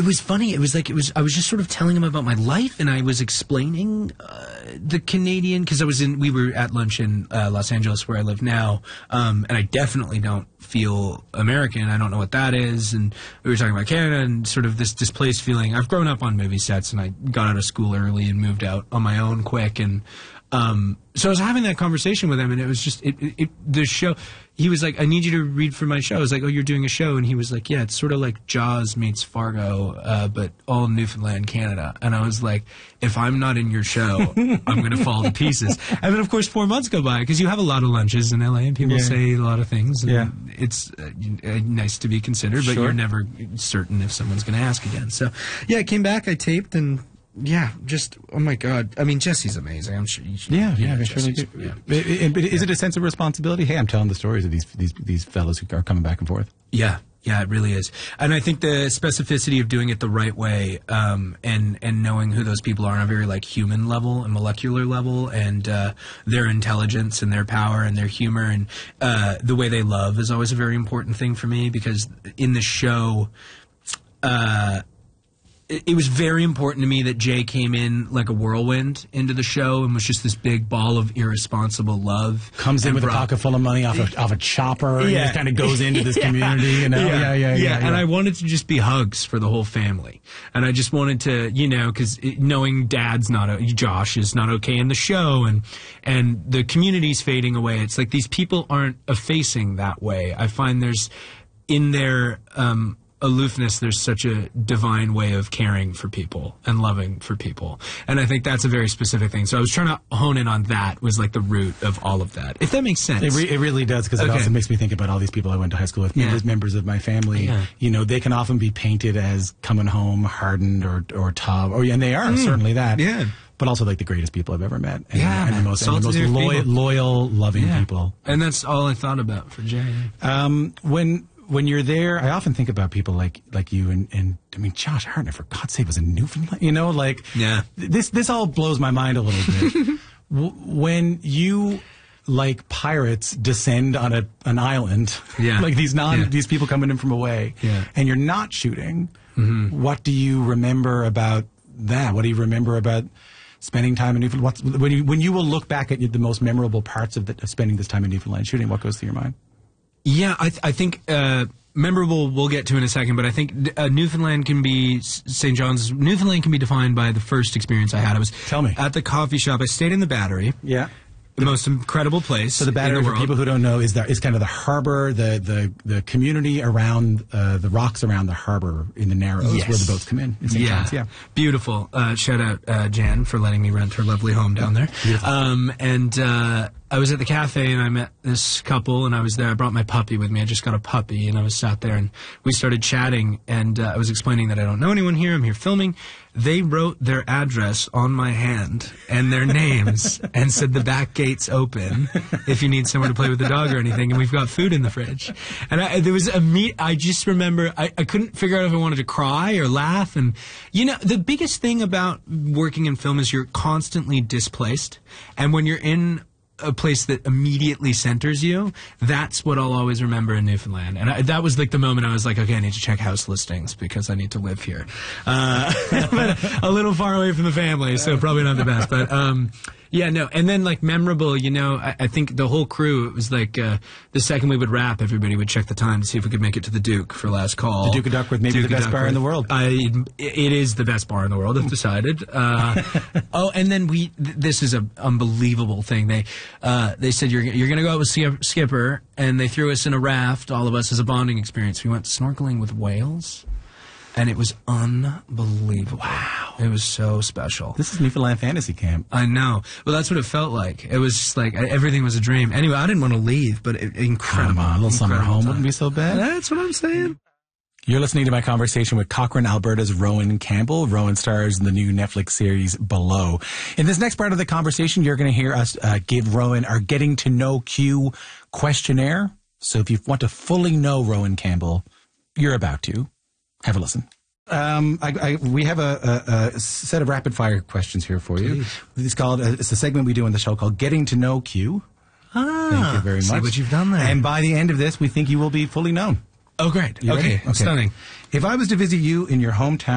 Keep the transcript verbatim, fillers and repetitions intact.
was funny. It was like, it was, I was just sort of telling him about my life, and I was explaining uh, the Canadian, because I was in, we were at lunch in uh, Los Angeles where I live now, um, and I definitely don't feel American. I don't know what that is. And we were talking about Canada and sort of this displaced feeling. I've grown up on movie sets, and I got out of school early and moved out on my own quick. And um, so I was having that conversation with him, and it was just, it, it, it, the show, he was like, I need you to read for my show. I was like, oh, you're doing a show? And he was like, yeah, it's sort of like Jaws meets Fargo, uh, but all Newfoundland, Canada. And I was like, if I'm not in your show, I'm going to fall to pieces. And then, of course, four months go by, because you have a lot of lunches in L A, and people yeah. say a lot of things. And yeah. it's uh, uh, nice to be considered, but sure. you're never certain if someone's going to ask again. So, yeah, I came back, I taped, and yeah, just, oh my God. I mean, Jesse's amazing. I'm sure you should. Yeah, you yeah, know I surely Jesse's- do. yeah. But, it- but is it a sense of responsibility? Hey, I'm telling the stories of these these these fellows who are coming back and forth. Yeah, yeah, it really is. And I think the specificity of doing it the right way, um, and and knowing who those people are on a very like human level and molecular level, and uh, their intelligence and their power and their humor and uh, the way they love is always a very important thing for me, because in the show, uh, it, it was very important to me that Jay came in like a whirlwind into the show and was just this big ball of irresponsible love. Comes in and with a brought- pocket full of money off a, off a chopper and Yeah. just kind of goes into this community. You know? yeah, yeah, yeah, yeah. And I wanted to just be hugs for the whole family. And I just wanted to, you know, because knowing Dad's not, o- Josh is not okay in the show, and and the community's fading away. It's like these people aren't effacing that way. I find there's, in their um, aloofness, there's such a divine way of caring for people and loving for people. And I think that's a very specific thing. So I was trying to hone in on that, was like the root of all of that, if that makes sense. It, re- it really does, because it Okay. also makes me think about all these people I went to high school with, Yeah. members, members of my family. Yeah. You know, they can often be painted as coming home hardened or or tough, or and they are certainly that. Yeah. But also like the greatest people I've ever met. And, Yeah, and the man. most, and the Salty most people. loyal, loyal, loving Yeah. people. And that's all I thought about for Jay. Um, when when you're there, I often think about people like like you and, and I mean Josh Hartnett, for God's sake, was in Newfoundland. You know, like Yeah. th- this this all blows my mind a little bit. w- when you, like pirates, descend on a an island, Yeah. like these non Yeah. these people coming in from away, Yeah. and you're not shooting. What do you remember about that? What do you remember about spending time in Newfoundland? What's, when you when you will look back at the most memorable parts of, the, of spending this time in Newfoundland shooting, what goes through your mind? Yeah, I, th- I think uh, memorable we'll get to in a second, but I think uh, Newfoundland can be, Saint John's, Newfoundland can be defined by the first experience I had. I was Tell me. at the coffee shop. I stayed in the Battery, Yeah. the most incredible place So the Battery, in the for world. people who don't know, is that is kind of the harbor, the the, the community around uh, the rocks around the harbor in the Narrows, Yes. where the boats come in. in Saint Yeah. John's. Yeah. Beautiful. Uh, shout out uh, Jan for letting me rent her lovely home down there. Um, and uh, I was at the cafe, and I met this couple, and I was there. I brought my puppy with me. I just got a puppy, and I was sat there, and we started chatting, and uh, I was explaining that I don't know anyone here. I'm here filming. They wrote their address on my hand and their names and said the back gate's open if you need somewhere to play with the dog or anything, and we've got food in the fridge. And I, there was a meet. I just remember I, I couldn't figure out if I wanted to cry or laugh. And you know, the biggest thing about working in film is you're constantly displaced, and when you're in a place that immediately centers you, that's what I'll always remember in Newfoundland. And I, that was like the moment I was like, okay, I need to check house listings because I need to live here. Uh, but a little far away from the family, so probably not the best. But um, yeah, no. And then like memorable, you know, I, I think the whole crew, it was like uh, the second we would wrap, everybody would check the time to see if we could make it to the Duke for last call. The Duke of Duckworth, maybe Duke the of best bar in the world. I, it is the best bar in the world, I've decided. Uh, oh, and then we, th- this is an unbelievable thing. They uh, they said, you're, you're going to go out with Skip- Skipper, and they threw us in a raft, all of us, as a bonding experience. We went snorkeling with whales, and it was unbelievable. Wow. It was so special. This is Newfoundland Fantasy Camp. I know. Well, that's what it felt like. It was just like everything was a dream. Anyway, I didn't want to leave, but it, incredible. Come on, a little summer incredible home time. wouldn't be so bad. That's what I'm saying. You're listening to my conversation with Cochrane, Alberta's Rowan Campbell. Rowan stars in the new Netflix series Below. In this next part of the conversation, you're going to hear us uh, give Rowan our Getting to Know Q questionnaire. So if you want to fully know Rowan Campbell, you're about to. Have a listen. Um, I, I, we have a, a, a set of rapid fire questions here for you. It's called. Uh, it's a segment we do on the show called Getting to Know Q. Ah, Thank you very see much. what you've done there. And by the end of this, we think you will be fully known. Oh, great. You ready? Okay, stunning. If I was to visit you in your hometown